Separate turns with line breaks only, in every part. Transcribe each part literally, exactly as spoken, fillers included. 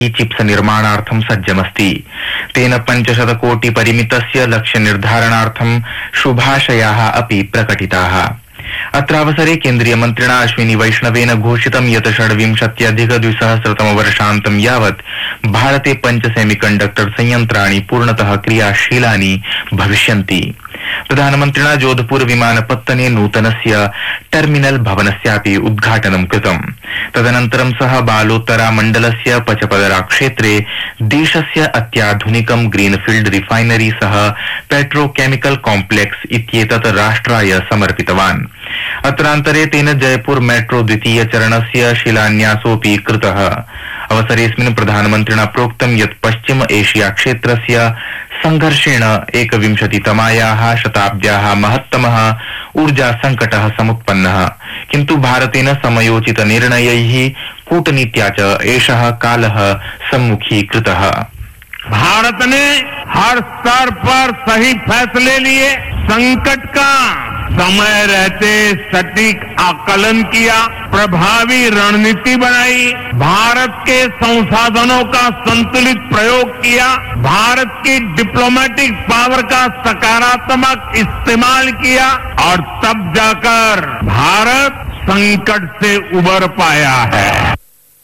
Chips निर्माणार्थं सज्जमस्ति। तेन पंचशत कोटि परिमितस्य लक्ष्य निर्धारणार्थं शुभाशयाः अपि प्रकटिताः। अत्रावसरे केन्द्रीय मन्त्रिणा अश्विनी वैष्णवेन घोषितं यत् षड्विंशत्यधिक द्विसहस्रतम वर्षान्तं यावत् भारते पंच सेमीकण्डक्टर संयन्त्राणि पूर्णतः क्रियाशीलानि भविष्यन्ति। प्रधानमन्त्रिणा जोधपुर विमानपत्तने नूतनस्य टर्मिनल भवनस्यापि उद्घाटनं कृतम्। तदनन्तरं सः बालोत्तरा मण्डलस्य पचपदरा क्षेत्रे देशस्य अत्याधुनिकं ग्रीनफील्ड रिफाइनरी सह पेट्रोकेमिकल कॉम्प्लेक्स इत्येतत् राष्ट्राय समर्पितवान्। अत्रान्तरे तेन जयपुर मेट्रो द्वितीय चरणस्य शिलान्यासोऽपि कृतः। अवसरेऽस्मिन् प्रधानमन्त्रिणा प्रोक्तं यत् पश्चिम एशिया क्षेत्रस्य संघर्षेण एकविंशतितमायाः शताब्द्याः महत्तमः ऊर्जा संकटः समुत्पन्नः, किन्तु भारतेन समयोचित निर्णयैः कूटनीत्या च एषः कालः सम्मुखीकृतः।
भारत ने हर स्तर पर सही फैसले लिए, संकट का समय रहते सटीक आकलन किया, प्रभावी रणनीति बनाई, भारत के संसाधनों का संतुलित प्रयोग किया, भारत की डिप्लोमेटिक पावर का सकारात्मक इस्तेमाल किया और तब जाकर भारत संकट से उबर पाया है।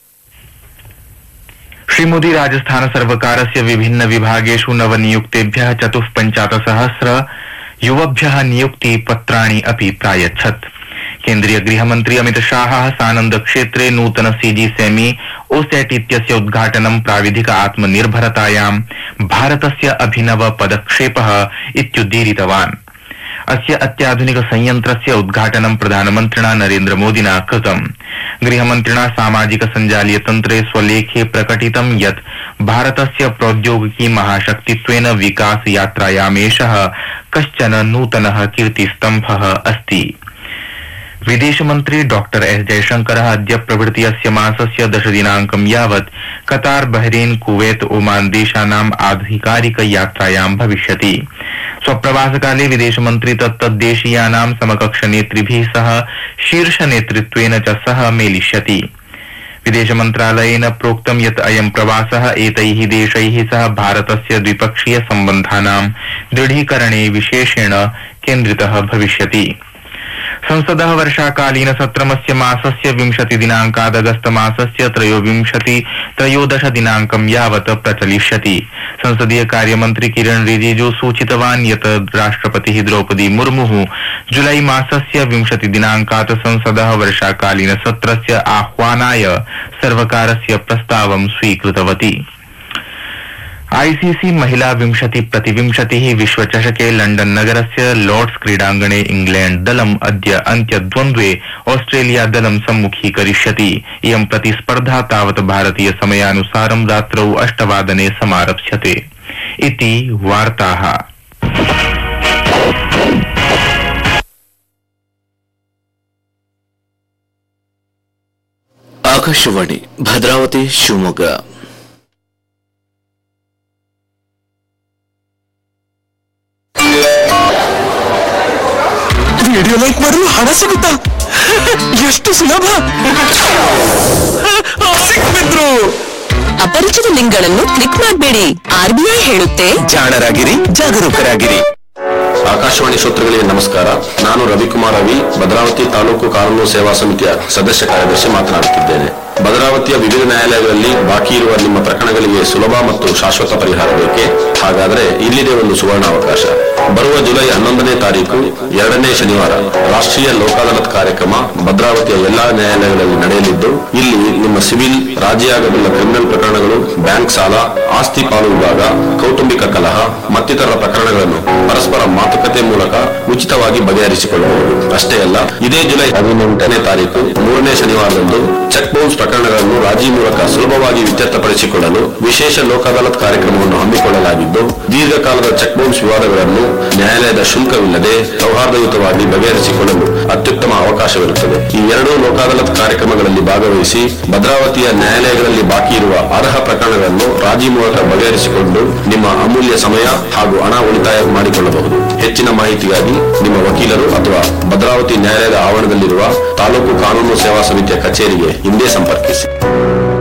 श्री मोदी राजस्थान सर्वकारस्य विभिन्न विभागेषु नवनियुक्तेभ्यः चतुःपञ्चाशत्सहस्र युवभ्यः नियुक्ति पत्राणि अपि प्रायच्छत्। केन्द्रीय गृहमन्त्री अमित शाहः सानन्द क्षेत्रे नूतन सीजी सेमी ओसेट इत्यस्य उद्घाटनं प्राविधिक आत्मनिर्भरतायां भारतस्य अभिनव पदक्षेपः इत्युदीरितवान्। अस्य अत्याधुनिक संयन्त्रस्य उद्घाटनं प्रधानमन्त्रिणा नरेन्द्र मोदिना कृतम्। गृहमन्त्रिणा सामाजिक सञ्जालीय तन्त्रे स्वलेखे प्रकटितं यत् भारतस्य प्रौद्योगिकी महाशक्तित्वेन विकास यात्रायामेषः कश्चन नूतनः कीर्तिस्तम्भः अस्ति। विदेशमन्त्री डॉक्टर एस जयशंकरः अद्य प्रभृति अस्य मासस्य दश दिनाङ्कं यावत् कतार, बहरेन, कुवैत, ओमान देशानाम् आधिकारिक यात्रायां भविष्यति। स्वप्रवासकाले विदेशमन्त्री तत्तद्देशीयानां समकक्ष नेतृभिः सह शीर्ष नेतृत्वेन च सह मेलिष्यति। विदेशमन्त्रालयेन प्रोक्तं यत् अयं प्रवासः एतैः देशैः सह भारतस्य द्विपक्षीय सम्बन्धानां दृढीकरणे विशेषेण केन्द्रितः भविष्यति। संसदः वर्षाकालीन सत्रमस्य मासस्य विंशति दिनाङ्कात् अगस्त मासस्य त्रयोविंशति त्रयोदश दिनाङ्कं यावत् प्रचलिष्यति। संसदीय कार्यमन्त्री किरण रिजिजू सूचितवान् यत् राष्ट्रपतिः द्रौपदी मुर्मुः जुलाई मासस्य विंशति दिनाङ्कात् संसदः वर्षाकालीन सत्रस्य आह्वानाय सर्वकारस्य प्रस्तावं स्वीकृतवती। आईसीसी महिला विंशति प्रतिविंशतिः विश्वचषके लण्डन नगरस्य लॉर्ड्स क्रीडाङ्गणे इंग्लैंड दलम् अद्य अन्त्यद्वन्द्वे ऑस्ट्रेलिया दलं सम्मुखीकरिष्यति। इयं प्रतिस्पर्धा तावत् भारतीय समयानुसारं रात्रौ अष्टवादने समारप्स्यते इति वार्ताः।
आकाशवाणी भद्रावती शिवमोग्ग।
ವಿಡಿಯೋ ಲೈಕ್ ಮಾಡಲು ಹಣ ಸಿಗುತ್ತಾ? ಎಷ್ಟು ಸುಲಭ! ಸಿಕ್ಬಿದ್ರು.
ಅಪರಿಚಿತ ಲಿಂಕ್ಗಳನ್ನು ಕ್ಲಿಕ್ ಮಾಡಬೇಡಿ. ಆರ್ಬಿಐ ಹೇಳುತ್ತೆ,
ಜಾಣರಾಗಿರಿ, ಜಾಗರೂಕರಾಗಿರಿ.
ಆಕಾಶವಾಣಿ ಶ್ರೋತೃಗಳಿಗೆ ನಮಸ್ಕಾರ. ನಾನು ರವಿಕುಮಾರ್ ರವಿ, ಭದ್ರಾವತಿ ತಾಲೂಕು ಕಾನೂನು ಸೇವಾ ಸಮಿತಿಯ ಸದಸ್ಯ ಕಾರ್ಯದರ್ಶಿ ಮಾತನಾಡುತ್ತಿದ್ದೇನೆ. ಭದ್ರಾವತಿಯ ವಿವಿಧ ನ್ಯಾಯಾಲಯಗಳಲ್ಲಿ ಬಾಕಿ ಇರುವ ನಿಮ್ಮ ಪ್ರಕರಣಗಳಿಗೆ ಸುಲಭ ಮತ್ತು ಶಾಶ್ವತ ಪರಿಹಾರ ಬೇಕೆ? ಹಾಗಾದರೆ ಇಲ್ಲಿದೆ ಒಂದು ಸುವರ್ಣ ಅವಕಾಶ. ಬರುವ ಜುಲೈ ಹನ್ನೊಂದನೇ ತಾರೀಕು ಎರಡನೇ ಶನಿವಾರ ರಾಷ್ಟ್ರೀಯ ಲೋಕಾದಾಲತ್ ಕಾರ್ಯಕ್ರಮ ಭದ್ರಾವತಿಯ ಎಲ್ಲಾ ನ್ಯಾಯಾಲಯಗಳಲ್ಲಿ ನಡೆಯಲಿದ್ದು, ಇಲ್ಲಿ ನಿಮ್ಮ ಸಿವಿಲ್, ರಾಜಿಯಾಗಬಲ್ಲ ಕ್ರಿಮಿನಲ್ ಪ್ರಕರಣಗಳು, ಬ್ಯಾಂಕ್ ಸಾಲ, ಆಸ್ತಿ ಪಾಲು ವಿಭಾಗ, ಕೌಟುಂಬಿಕ ಕಲಹ ಮತ್ತಿತರ ಪ್ರಕರಣಗಳನ್ನು ಪರಸ್ಪರ ಮಾತುಕತೆ ಮೂಲಕ ಉಚಿತವಾಗಿ ಬಗೆಹರಿಸಿಕೊಳ್ಳಬಹುದು. ಅಷ್ಟೇ ಅಲ್ಲ, ಇದೇ ಜುಲೈ ಹದಿನೆಂಟನೇ ತಾರೀಕು ಮೂರನೇ ಶನಿವಾರದಂದು ಚೆಕ್ ಬೌನ್ಸ್ ಪ್ರಕರಣಗಳನ್ನು ರಾಜಿ ಮೂಲಕ ಸುಲಭವಾಗಿ ಇತ್ಯರ್ಥಪಡಿಸಿಕೊಳ್ಳಲು ವಿಶೇಷ ಲೋಕಾದಾಲತ್ ಕಾರ್ಯಕ್ರಮವನ್ನು ಹಮ್ಮಿಕೊಳ್ಳಲಾಗಿದ್ದು, ದೀರ್ಘಕಾಲದ ಚೆಕ್ ಬೌನ್ಸ್ ವಿವಾದಗಳನ್ನು ನ್ಯಾಯಾಲಯದ ಶುಲ್ಕವಿಲ್ಲದೆ ಸೌಹಾರ್ದಯುತವಾಗಿ ಬಗೆಹರಿಸಿಕೊಳ್ಳಲು ಅತ್ಯುತ್ತಮ ಅವಕಾಶವಿರುತ್ತದೆ. ಈ ಎರಡೂ ಲೋಕಾದಾಲತ್ ಕಾರ್ಯಕ್ರಮಗಳಲ್ಲಿ ಭಾಗವಹಿಸಿ ಭದ್ರಾವತಿಯ ನ್ಯಾಯಾಲಯಗಳಲ್ಲಿ ಬಾಕಿ ಇರುವ ಅರ್ಹ ಪ್ರಕರಣಗಳನ್ನು ರಾಜಿ ಮೂಲಕ ಬಗೆಹರಿಸಿಕೊಂಡು ನಿಮ್ಮ ಅಮೂಲ್ಯ ಸಮಯ ಹಾಗೂ ಹಣ ಉಳಿತಾಯ ಮಾಡಿಕೊಳ್ಳಬಹುದು. ಹೆಚ್ಚಿನ ಮಾಹಿತಿಗಾಗಿ ನಿಮ್ಮ ವಕೀಲರು ಅಥವಾ ಭದ್ರಾವತಿ ನ್ಯಾಯಾಲಯದ ಆವರಣದಲ್ಲಿರುವ ತಾಲೂಕು ಕಾನೂನು ಸೇವಾ ಸಮಿತಿಯ ಕಚೇರಿಗೆ ಹಿಂದೆ ಸಂಪರ್ಕಿಸಿ.